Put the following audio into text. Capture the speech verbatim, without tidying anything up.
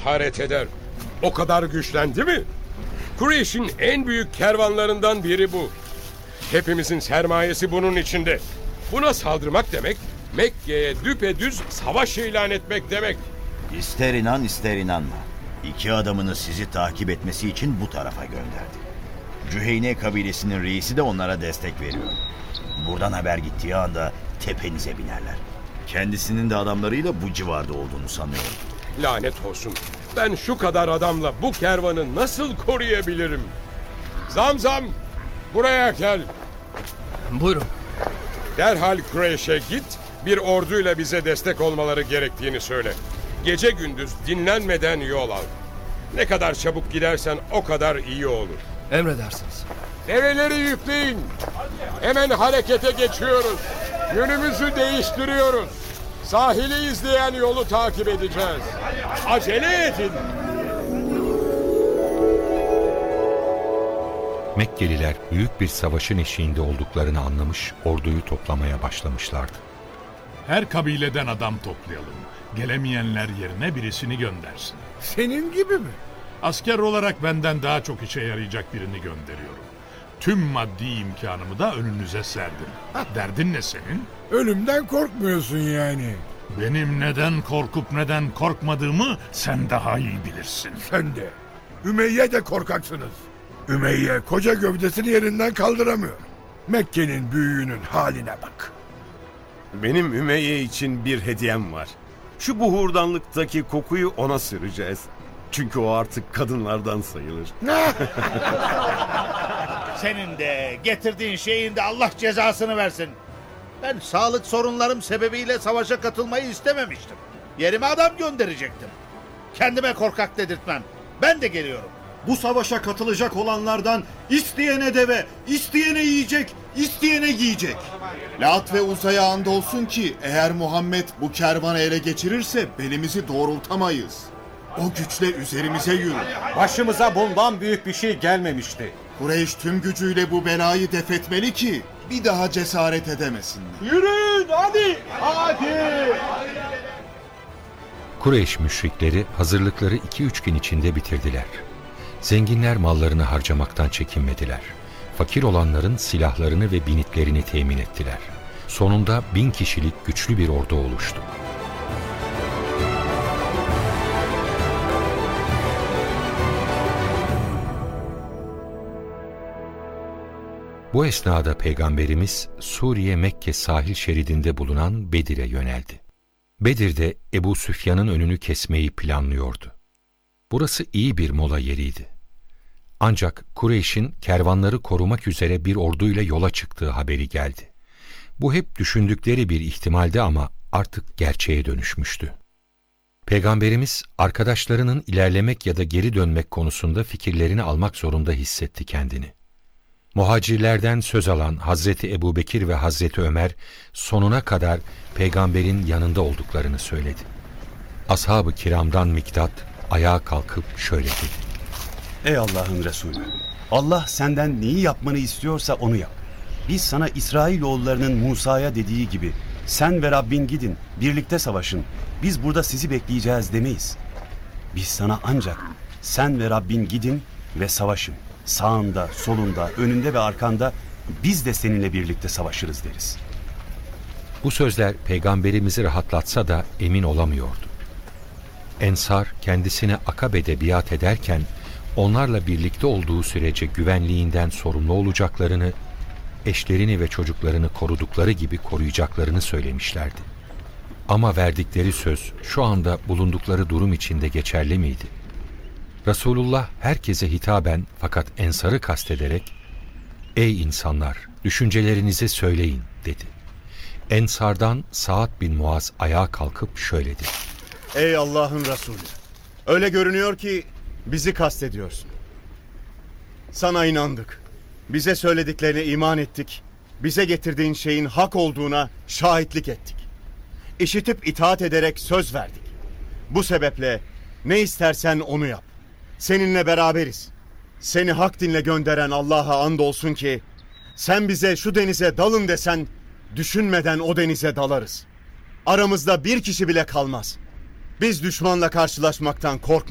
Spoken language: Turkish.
cesaret eder? O kadar güçlendi mi? Kureyş'in en büyük kervanlarından biri bu. Hepimizin sermayesi bunun içinde. Buna saldırmak demek, Mekke'ye düpedüz savaş ilan etmek demek. İster inan ister inanma. İki adamını sizi takip etmesi için bu tarafa gönderdi. Cüheyne kabilesinin reisi de onlara destek veriyor. Buradan haber gittiği anda tepenize binerler. Kendisinin de adamlarıyla bu civarda olduğunu sanıyorum. Lanet olsun. Ben şu kadar adamla bu kervanı nasıl koruyabilirim? Zamzam, buraya gel. Buyurun. Derhal Kureyş'e git, bir orduyla bize destek olmaları gerektiğini söyle. Gece gündüz dinlenmeden yol al. Ne kadar çabuk gidersen o kadar iyi olur. Emredersiniz. Develeri yükleyin. Hemen harekete geçiyoruz. Yönümüzü değiştiriyoruz. Sahili izleyen yolu takip edeceğiz. Acele edin. Mekkeliler büyük bir savaşın eşiğinde olduklarını anlamış, orduyu toplamaya başlamışlardı. Her kabileden adam toplayalım. Gelemeyenler yerine birisini göndersin. Senin gibi mi? Asker olarak benden daha çok işe yarayacak birini gönderiyorum. Tüm maddi imkanımı da önünüze serdim. Derdin ne senin? Ölümden korkmuyorsun yani. Benim neden korkup neden korkmadığımı sen daha iyi bilirsin. Sen de. Ümeyye de korkaksınız. Ümeyye koca gövdesini yerinden kaldıramıyor. Mekke'nin büyüğünün haline bak. Benim Ümeyye için bir hediyem var. Şu buhurdanlıktaki kokuyu ona süreceğiz. Çünkü o artık kadınlardan sayılır. Senin de getirdiğin şeyin de Allah cezasını versin. Ben sağlık sorunlarım sebebiyle savaşa katılmayı istememiştim. Yerime adam gönderecektim. Kendime korkak dedirtmem. Ben de geliyorum. Bu savaşa katılacak olanlardan isteyene deve, isteyene yiyecek, isteyene giyecek. Lat ve Uzay'a andolsun ki eğer Muhammed bu kervanı ele geçirirse belimizi doğrultamayız. O güçle üzerimize yürür. Başımıza bundan büyük bir şey gelmemişti. Kureyş tüm gücüyle bu belayı def etmeli ki bir daha cesaret edemesinler. Yürüyün hadi! Hadi! Kureyş müşrikleri hazırlıkları iki üç gün içinde bitirdiler. Zenginler mallarını harcamaktan çekinmediler. Fakir olanların silahlarını ve binitlerini temin ettiler. Sonunda bin kişilik güçlü bir ordu oluştu. Bu esnada Peygamberimiz Suriye Mekke sahil şeridinde bulunan Bedir'e yöneldi. Bedir'de Ebu Süfyan'ın önünü kesmeyi planlıyordu. Burası iyi bir mola yeriydi. Ancak Kureyş'in kervanları korumak üzere bir orduyla yola çıktığı haberi geldi. Bu hep düşündükleri bir ihtimaldi ama artık gerçeğe dönüşmüştü. Peygamberimiz arkadaşlarının ilerlemek ya da geri dönmek konusunda fikirlerini almak zorunda hissetti kendini. Muhacirlerden söz alan Hazreti Ebubekir ve Hazreti Ömer sonuna kadar peygamberin yanında olduklarını söyledi. Ashab-ı kiramdan Miktat ayağa kalkıp şöyle dedi: Ey Allah'ın Resulü! Allah senden neyi yapmanı istiyorsa onu yap. Biz sana İsrailoğullarının Musa'ya dediği gibi sen ve Rabbin gidin, birlikte savaşın, biz burada sizi bekleyeceğiz demeyiz. Biz sana ancak sen ve Rabbin gidin ve savaşın. Sağında, solunda, önünde ve arkanda biz de seninle birlikte savaşırız deriz. Bu sözler peygamberimizi rahatlatsa da emin olamıyordu. Ensar kendisine Akabe'de biat ederken onlarla birlikte olduğu sürece güvenliğinden sorumlu olacaklarını, eşlerini ve çocuklarını korudukları gibi koruyacaklarını söylemişlerdi. Ama verdikleri söz şu anda bulundukları durum içinde geçerli miydi? Resulullah herkese hitaben fakat Ensar'ı kastederek "Ey insanlar, düşüncelerinizi söyleyin" dedi. Ensar'dan Sa'd bin Muaz ayağa kalkıp şöyle dedi: Ey Allah'ın Resulü! Öyle görünüyor ki bizi kastediyorsun. Sana inandık. Bize söylediklerine iman ettik. Bize getirdiğin şeyin hak olduğuna şahitlik ettik. İşitip itaat ederek söz verdik. Bu sebeple ne istersen onu yap. Seninle beraberiz. Seni hak dinle gönderen Allah'a andolsun ki sen bize şu denize dalın desen düşünmeden o denize dalarız. Aramızda bir kişi bile kalmaz. Biz düşmanla karşılaşmaktan korkmuyoruz.